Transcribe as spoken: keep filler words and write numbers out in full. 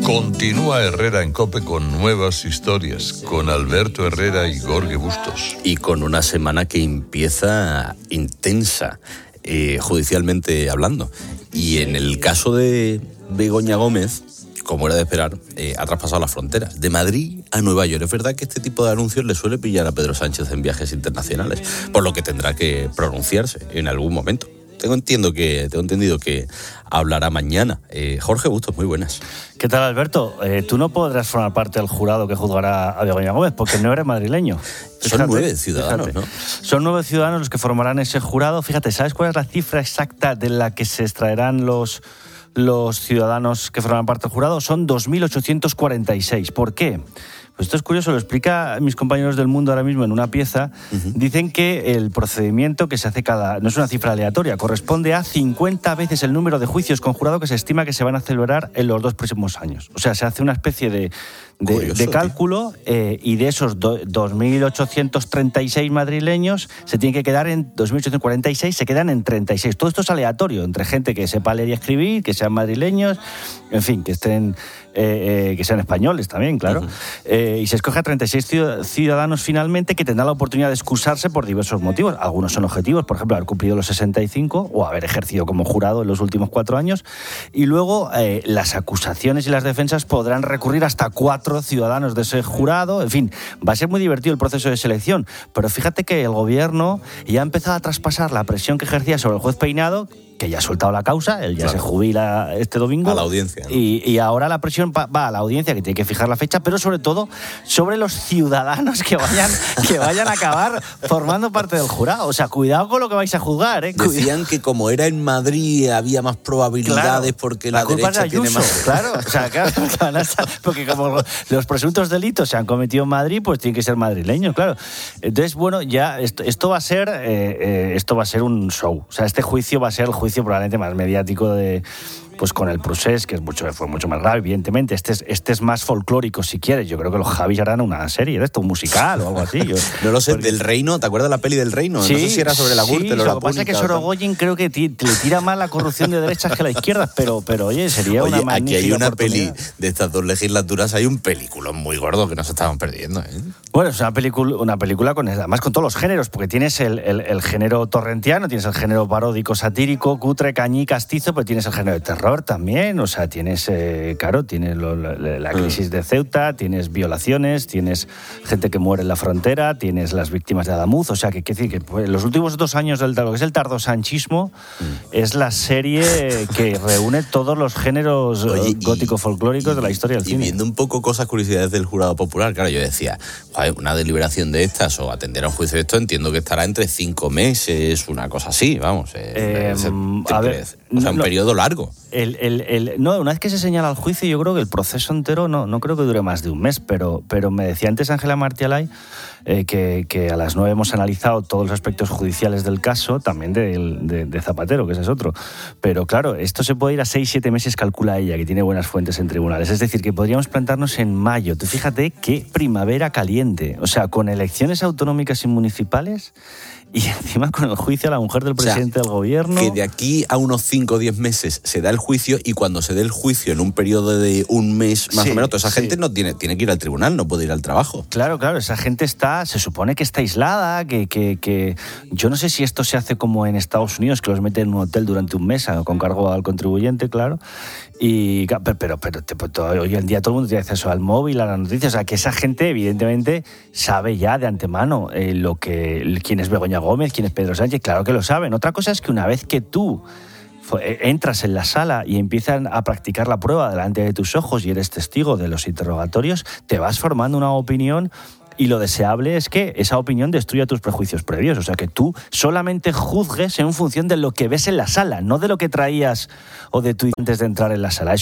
Continúa Herrera en COPE con nuevas historias, con Alberto Herrera y Jorge Bustos. Y con una semana que empieza intensa, eh, judicialmente hablando. Y en el caso de Begoña Gómez, como era de esperar, eh, ha traspasado las fronteras, de Madrid a Nueva York. Es verdad que este tipo de anuncios le suele pillar a Pedro Sánchez en viajes internacionales, por lo que tendrá que pronunciarse en algún momento. Tengo, entiendo que, tengo entendido que hablará mañana. Eh, Jorge Bustos, muy buenas. ¿Qué tal, Alberto? Eh, tú no podrás formar parte del jurado que juzgará a Begoña Gómez porque no eres madrileño. Fíjate, Son nueve ciudadanos, fíjate. ¿no? Son nueve ciudadanos los que formarán ese jurado. Fíjate, ¿sabes cuál es la cifra exacta de la que se extraerán los, los ciudadanos que formarán parte del jurado? Son dos mil ochocientos cuarenta y seis. ¿Por qué? Pues esto es curioso, lo explica mis compañeros del Mundo ahora mismo en una pieza. Uh-huh. Dicen que el procedimiento que se hace cada... no es una cifra aleatoria, corresponde a cincuenta veces el número de juicios con jurado que se estima que se van a celebrar en los dos próximos años. O sea, se hace una especie de, de, curioso, de cálculo eh, y de esos do, dos mil ochocientos treinta y seis madrileños se tienen que quedar en dos mil ochocientos cuarenta y seis, se quedan en treinta y seis. Todo esto es aleatorio, entre gente que sepa leer y escribir, que sean madrileños, en fin, que estén... Eh, eh, que sean españoles también, claro. Uh-huh. Eh, y se escoge a treinta y seis ciudadanos finalmente que tendrán la oportunidad de excusarse por diversos motivos. Algunos son objetivos, por ejemplo, haber cumplido los sesenta y cinco o haber ejercido como jurado en los últimos cuatro años. Y luego eh, las acusaciones y las defensas podrán recurrir hasta cuatro ciudadanos de ese jurado. En fin, va a ser muy divertido el proceso de selección. Pero fíjate que el gobierno ya ha empezado a traspasar la presión que ejercía sobre el juez Peinado, que ya ha soltado la causa, él ya claro. se jubila este domingo. A la audiencia, ¿no? Y, y ahora la presión va, va a la audiencia, que tiene que fijar la fecha, pero sobre todo sobre los ciudadanos que vayan, que vayan a acabar formando parte del jurado. O sea, cuidado con lo que vais a juzgar, ¿eh? Decían que como era en Madrid había más probabilidades, claro, porque la, la culpa derecha es de Ayuso, tiene más... Claro, o sea, claro, porque como los presuntos delitos se han cometido en Madrid, pues tienen que ser madrileños, claro. Entonces, bueno, ya esto, esto va a ser eh, eh, esto va a ser un show. O sea, este juicio va a ser el juicio probablemente más mediático de... pues con el procés, que es mucho, fue mucho más grave, evidentemente. Este es, este es más folclórico, si quieres. Yo creo que los Javis harán una serie de esto, un musical o algo así. Yo, no lo sé, porque... del Reino, ¿te acuerdas de la peli del Reino? Sí, no sé si era sobre la Gürtel sí, o la Lo que pasa es que Sorogoyen creo que t- le tira más la corrupción de derechas que la izquierda, pero, pero oye, sería oye, una magnífica aquí hay una oportunidad. Peli de estas dos legislaturas, hay un película muy gordo que nos estaban perdiendo, ¿eh? Bueno, es una película, una película con, además con todos los géneros, porque tienes el, el, el género torrentiano, tienes el género paródico, satírico, cutre, cañí, castizo, pero tienes el género de terror también. O sea, tienes, eh, claro, tienes lo, la, la crisis de Ceuta, tienes violaciones, tienes gente que muere en la frontera, tienes las víctimas de Adamuz. O sea, que, que, que pues, los últimos dos años del lo que es el tardosanchismo mm. es la serie que reúne todos los géneros Oye, gótico-folclóricos y, de la historia del y cine. Y viendo un poco cosas, curiosidades del jurado popular, claro, yo decía, una deliberación de estas o atender a un juicio de esto, entiendo que estará entre cinco meses, una cosa así, vamos. Eh, eh, ese, a ver, o sea, un no, periodo largo. El, el, el, no, una vez que se señala el juicio, yo creo que el proceso entero no, no creo que dure más de un mes, pero, pero me decía antes Ángela Martialay eh, que, que a las nueve hemos analizado todos los aspectos judiciales del caso, también de, de, de Zapatero, que ese es otro. Pero claro, esto se puede ir a seis, siete meses, calcula ella, que tiene buenas fuentes en tribunales. Es decir, que podríamos plantarnos en mayo. Tú fíjate qué primavera caliente. O sea, con elecciones autonómicas y municipales y encima con el juicio a la mujer del presidente o sea, del gobierno. Que de aquí a unos cinco o diez meses se da el juicio y cuando se dé el juicio en un periodo de un mes más sí, o menos, toda esa sí. gente no tiene, tiene que ir al tribunal, no puede ir al trabajo. Claro, claro, esa gente está, se supone que está aislada, que, que, que yo no sé si esto se hace como en Estados Unidos, que los meten en un hotel durante un mes con cargo al contribuyente, claro. Y, pero pero, pero, pero hoy en día todo el mundo tiene acceso al móvil, a las noticias, o sea que esa gente evidentemente sabe ya de antemano eh, lo que quién es Begoña Gómez, quién es Pedro Sánchez, claro que lo saben. Otra cosa es que una vez que tú entras en la sala y empiezan a practicar la prueba delante de tus ojos y eres testigo de los interrogatorios, te vas formando una opinión. Y lo deseable es que esa opinión destruya tus prejuicios previos. O sea, que tú solamente juzgues en función de lo que ves en la sala, no de lo que traías o de tu antes de entrar en la sala. Eso